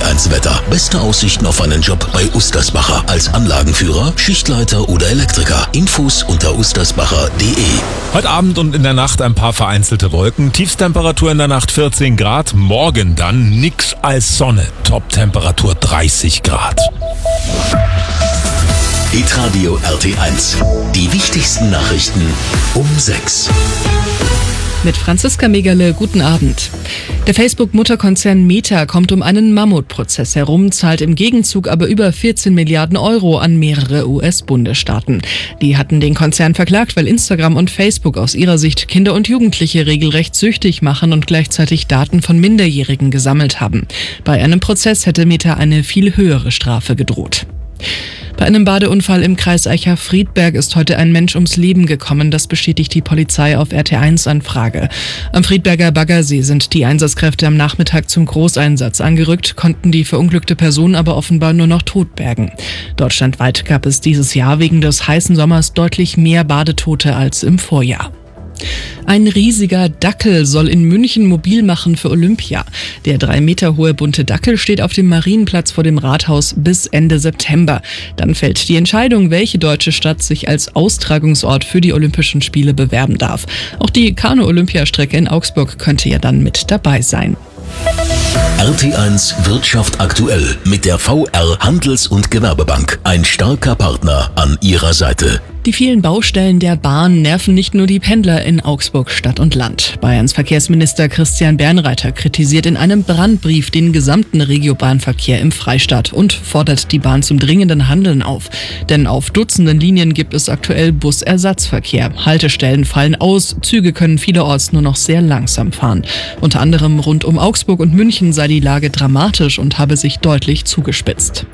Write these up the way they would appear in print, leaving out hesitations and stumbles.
RT1 Wetter. Beste Aussichten auf einen Job bei Ustersbacher als Anlagenführer, Schichtleiter oder Elektriker. Infos unter ustersbacher.de. Heute Abend und in der Nacht ein paar vereinzelte Wolken. Tiefstemperatur in der Nacht 14 Grad. Morgen dann nix als Sonne. Toptemperatur 30 Grad. Hitradio RT1. Die wichtigsten Nachrichten um 6. Mit Franziska Megerle, guten Abend. Der Facebook-Mutterkonzern Meta kommt um einen Mammutprozess herum, zahlt im Gegenzug aber über 14 Milliarden Euro an mehrere US-Bundesstaaten. Die hatten den Konzern verklagt, weil Instagram und Facebook aus ihrer Sicht Kinder und Jugendliche regelrecht süchtig machen und gleichzeitig Daten von Minderjährigen gesammelt haben. Bei einem Prozess hätte Meta eine viel höhere Strafe gedroht. Bei einem Badeunfall im Kreis Eicher-Friedberg ist heute ein Mensch ums Leben gekommen. Das bestätigt die Polizei auf RT1-Anfrage. Am Friedberger Baggersee sind die Einsatzkräfte am Nachmittag zum Großeinsatz angerückt, konnten die verunglückte Person aber offenbar nur noch tot bergen. Deutschlandweit gab es dieses Jahr wegen des heißen Sommers deutlich mehr Badetote als im Vorjahr. Ein riesiger Dackel soll in München mobil machen für Olympia. Der 3 Meter hohe bunte Dackel steht auf dem Marienplatz vor dem Rathaus bis Ende September. Dann fällt die Entscheidung, welche deutsche Stadt sich als Austragungsort für die Olympischen Spiele bewerben darf. Auch die Kanu-Olympiastrecke in Augsburg könnte ja dann mit dabei sein. RT1 Wirtschaft aktuell mit der VR Handels- und Gewerbebank. Ein starker Partner an ihrer Seite. Die vielen Baustellen der Bahn nerven nicht nur die Pendler in Augsburg Stadt und Land. Bayerns Verkehrsminister Christian Bernreiter kritisiert in einem Brandbrief den gesamten Regiobahnverkehr im Freistaat und fordert die Bahn zum dringenden Handeln auf. Denn auf Dutzenden Linien gibt es aktuell Busersatzverkehr. Haltestellen fallen aus, Züge können vielerorts nur noch sehr langsam fahren. Unter anderem rund um Augsburg und München sei die Lage dramatisch und habe sich deutlich zugespitzt.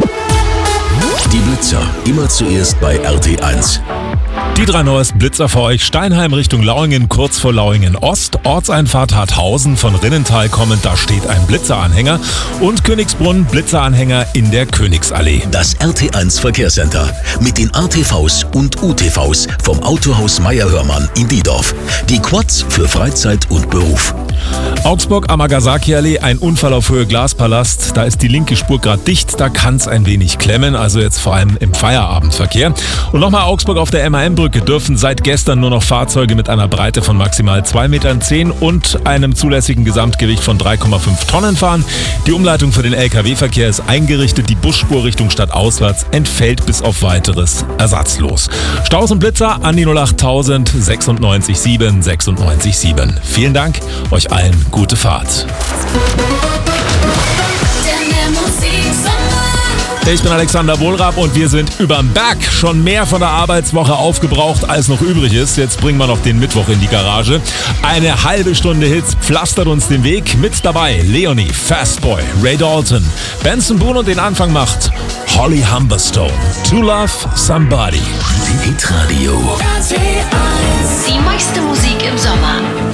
Die Blitzer, immer zuerst bei RT1. Die 3 neuesten Blitzer für euch. Steinheim Richtung Lauingen, kurz vor Lauingen Ost. Ortseinfahrt Harthausen von Rinnental kommend, da steht ein Blitzeranhänger. Und Königsbrunn, Blitzeranhänger in der Königsallee. Das RT1 Verkehrscenter mit den ATVs und UTVs vom Autohaus Meier-Hörmann in Diedorf. Die Quads für Freizeit und Beruf. Augsburg Amagasaki-Allee, ein Unfall auf Höhe Glaspalast. Da ist die linke Spur gerade dicht, da kann es ein wenig klemmen, also jetzt vor allem im Feierabendverkehr. Und nochmal Augsburg auf der MAN-Brücke dürfen seit gestern nur noch Fahrzeuge mit einer Breite von maximal 2,10 Metern und einem zulässigen Gesamtgewicht von 3,5 Tonnen fahren. Die Umleitung für den Lkw-Verkehr ist eingerichtet, die Busspur Richtung Stadt auswärts entfällt bis auf weiteres ersatzlos. Staus und Blitzer an die 08000 96 7 96 7. Vielen Dank, euch allen gute Fahrt. Ich bin Alexander Wohlrab und wir sind überm Berg. Schon mehr von der Arbeitswoche aufgebraucht, als noch übrig ist. Jetzt bringen wir noch den Mittwoch in die Garage. Eine halbe Stunde Hits pflastert uns den Weg. Mit dabei Leonie, Fastboy, Ray Dalton, Benson Boone und den Anfang macht Holly Humberstone. To Love Somebody. Hitradio. Die meiste Musik im Sommer.